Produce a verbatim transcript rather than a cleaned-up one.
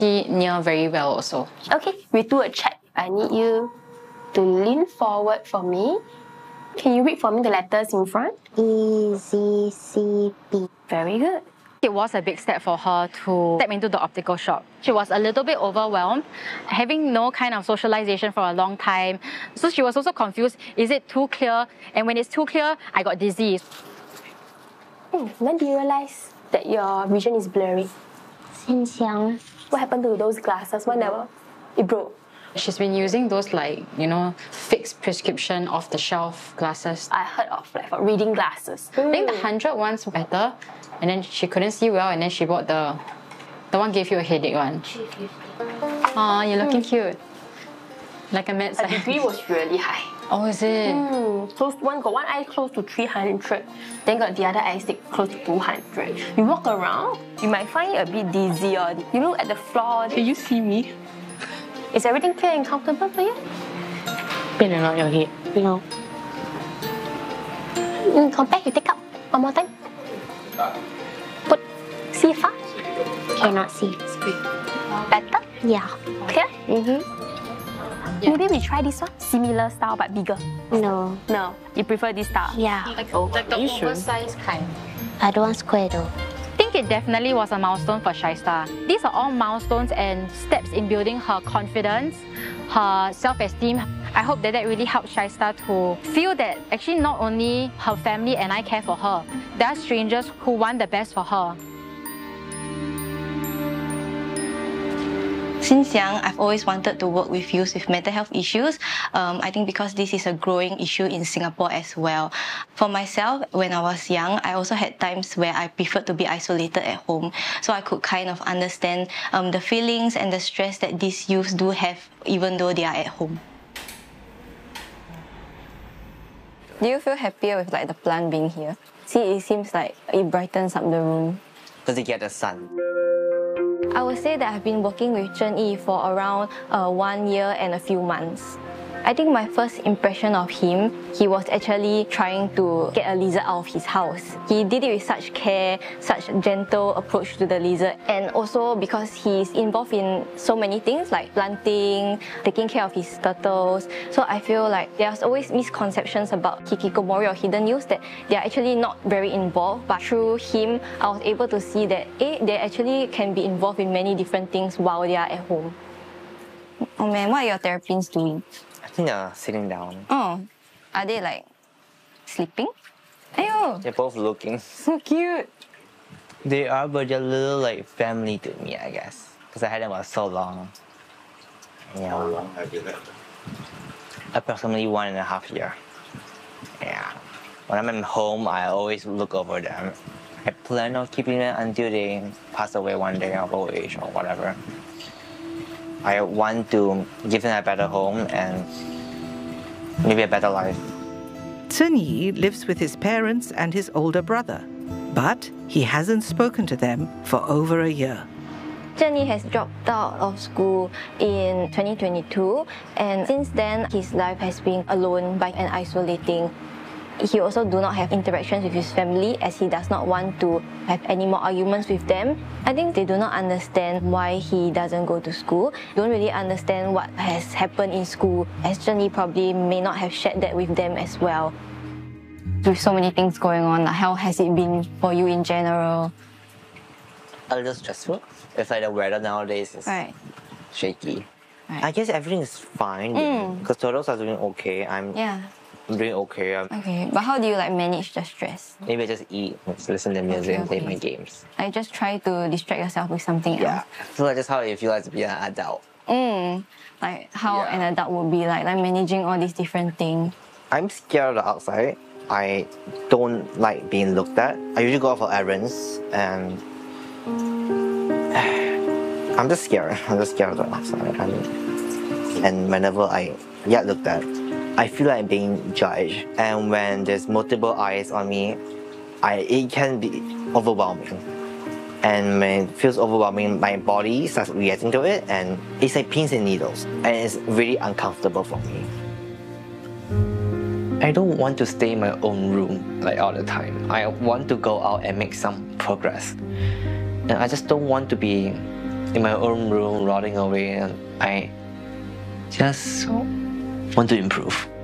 see near very well also. Okay, we do a check. I need you to lean forward for me. Can you read for me the letters in front? E, Z, C, B. Very good. It was a big step for her to step into the optical shop. She was a little bit overwhelmed, having no kind of socialization for a long time. So she was also confused, is it too clear? And when it's too clear, I got dizzy. Hmm, when do you realize that your vision is blurry? Since young. What happened to those glasses? Whenever it broke? She's been using those like, you know, fixed prescription off-the-shelf glasses. I heard of like for reading glasses. I think the one hundred ones were better, and then she couldn't see well, and then she bought the the one gave you a headache one. three fifty. Aw, you're looking cute. Like a med The degree was really high. Oh, is it? Mm, close one got one eye close to three hundred, then got the other eye stick close to two hundred. You walk around, you might find it a bit dizzy or you look at the floor. Can you see me? Is everything clear and comfortable for you? Pain or not your head? No. Mm, compare, you take out one more time. Put, see far? Cannot see. Better? Yeah. Clear? Mm-hmm. Yeah. Maybe we try this one, similar style but bigger. No. No, you prefer this style? Yeah. Like, like the oversized kind. I don't want square though. I think it definitely was a milestone for Shaista. These are all milestones and steps in building her confidence, her self-esteem. I hope that that really helped Shaista to feel that actually not only her family and I care for her, there are strangers who want the best for her. Since young, I've always wanted to work with youth with mental health issues. Um, I think because this is a growing issue in Singapore as well. For myself, when I was young, I also had times where I preferred to be isolated at home. So I could kind of understand um, the feelings and the stress that these youths do have even though they are at home. Do you feel happier with like the plant being here? See, it seems like it brightens up the room. Because you get the sun. I would say that I've been working with Zhen Yi for around uh, one year and a few months. I think my first impression of him, he was actually trying to get a lizard out of his house. He did it with such care, such gentle approach to the lizard, and also because he's involved in so many things like planting, taking care of his turtles. So I feel like there's always misconceptions about hikikomori or hidden youths that they're actually not very involved, but through him, I was able to see that eh, they actually can be involved in many different things while they are at home. Oh man, what are your terrapins doing? I think they're sitting down. Oh, are they like sleeping? Ayo, They're both looking. so cute. They are, but they're a little like family to me, I guess. Because I had them for so long. Yeah. How long have you had them? Approximately one and a half year. Yeah. When I'm at home, I always look over them. I plan on keeping them until they pass away one day of old age or whatever. I want to give them a better home and maybe a better life. Zhen Yi lives with his parents and his older brother, but he hasn't spoken to them for over a year. Zhen Yi has dropped out of school in twenty twenty-two, and since then his life has been alone by and isolating. He also do not have interactions with his family as he does not want to have any more arguments with them. I think they do not understand why he doesn't go to school. Don't really understand what has happened in school, as Zhen Yi probably may not have shared that with them as well. With so many things going on, how has it been for you in general? A little stressful. It's like the weather nowadays is Right. shaky. Right. I guess everything is fine Mm. because turtles are doing okay. I'm Yeah. doing okay. Um, Okay, but how do you like manage the stress? maybe I just eat, just listen to music, and play okay. my games. I just try to distract yourself with something Yeah. else. So that's just how it feels like to be an adult. Mm, like how Yeah. an adult would be like, like managing all these different things. I'm scared of the outside. I don't like being looked at. I usually go out for errands and I'm just scared. I'm just scared of the outside. I mean, and whenever I get looked at, I feel like I'm being judged. And when there's multiple eyes on me, I it can be overwhelming. And when it feels overwhelming, my body starts reacting to it, and it's like pins and needles, and it's really uncomfortable for me. I don't want to stay in my own room like all the time. I want to go out and make some progress. And I just don't want to be in my own room, rotting away, and I just want to improve.